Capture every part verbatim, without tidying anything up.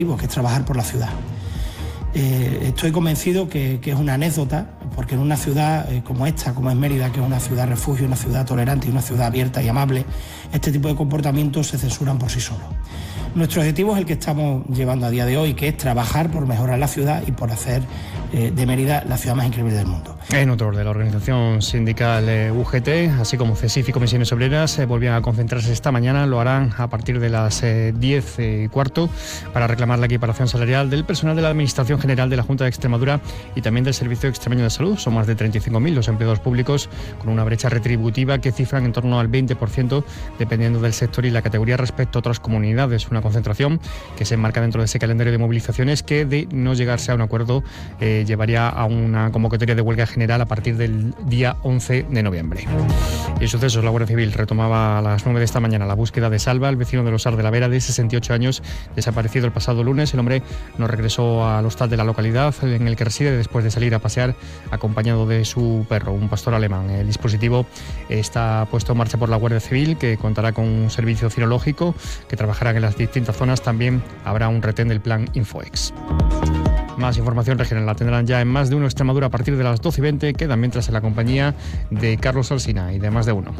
que es trabajar por la ciudad. Eh, estoy convencido que, que es una anécdota, porque en una ciudad eh, como esta, como es Mérida, que es una ciudad refugio, una ciudad tolerante y una ciudad abierta y amable, este tipo de comportamientos se censuran por sí solos. Nuestro objetivo es el que estamos llevando a día de hoy, que es trabajar por mejorar la ciudad y por hacer eh, de Mérida la ciudad más increíble del mundo. En otro de la organización sindical eh, U G T, así como CESIF y Comisiones Obreras, eh, volvían a concentrarse esta mañana. Lo harán a partir de las eh, diez y cuarto para reclamar la equiparación salarial del personal de la Administración General de la Junta de Extremadura y también del Servicio Extremeño de Salud. Son más de treinta y cinco mil los empleados públicos con una brecha retributiva que cifran en torno al veinte por ciento dependiendo del sector y la categoría respecto a otras comunidades. Una concentración que se enmarca dentro de ese calendario de movilizaciones que, de no llegarse a un acuerdo, eh, llevaría a una convocatoria de huelga general a partir del día once de noviembre. Y sucesos, la Guardia Civil retomaba a las nueve de esta mañana la búsqueda de Salva, el vecino de Losar de la Vera, de sesenta y ocho años, desaparecido el pasado lunes. El hombre no regresó al hostal de la localidad en el que reside después de salir a pasear acompañado de su perro, un pastor alemán. El dispositivo está puesto en marcha por la Guardia Civil, que contará con un servicio cinológico que trabajará en las distintas zonas. También habrá un retén del plan Infoex. Más información regional la tendrán ya en Más de Uno Extremadura a partir de las doce y veinte. Quedan mientras en la compañía de Carlos Alsina y de Más de Uno.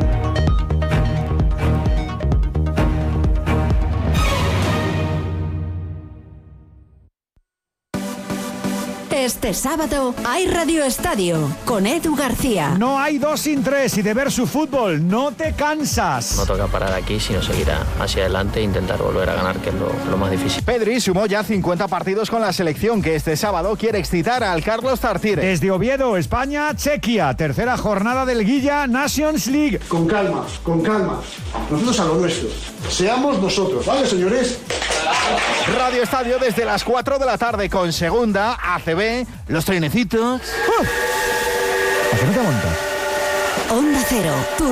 Este sábado hay Radio Estadio con Edu García. No hay dos sin tres y de ver su fútbol no te cansas. No toca parar aquí, sino seguir hacia adelante e intentar volver a ganar, que es lo, lo más difícil. Pedri sumó ya cincuenta partidos con la selección, que este sábado quiere excitar al Carlos Tartiere. Desde Oviedo, España, Chequia, tercera jornada del Guilla Nations League. Con calma, con calma. Nosotros a lo nuestro. Seamos nosotros, ¿vale, señores? Radio Estadio desde las cuatro de la tarde con Segunda, A C B, los trenecitos. ¿A qué no te montas? Onda Cero.